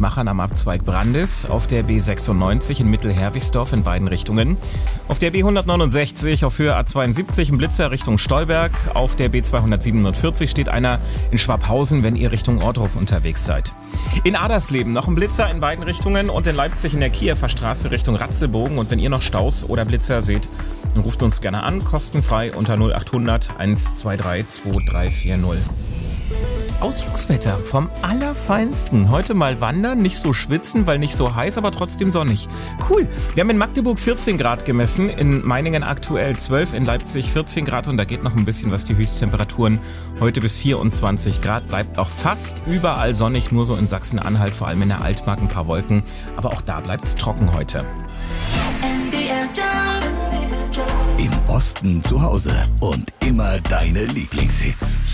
Machern am Abzweig Brandis, auf der B96 in Mittelherwigsdorf in beiden Richtungen, auf der B169 auf Höhe A72 im Blitzer Richtung Stolberg, auf der B247 steht einer in Schwabhausen, wenn ihr Richtung Ohrdruf unterwegs seid. In Adersleben noch ein Blitzer in beiden Richtungen und in Leipzig in der Kiewer Straße Richtung Ratzelbogen. Und wenn ihr noch Staus oder Blitzer seht, dann ruft uns gerne an, kostenfrei unter 0800 123 2340. Ausflugswetter vom Allerfeinsten. Heute mal wandern, nicht so schwitzen, weil nicht so heiß, aber trotzdem sonnig. Cool. Wir haben in Magdeburg 14 Grad gemessen, in Meiningen aktuell 12, in Leipzig 14 Grad und da geht noch ein bisschen was. Die Höchsttemperaturen heute bis 24 Grad. Bleibt auch fast überall sonnig, nur so in Sachsen-Anhalt, vor allem in der Altmark ein paar Wolken. Aber auch da bleibt es trocken heute. Im Osten zu Hause und immer deine Lieblingshits.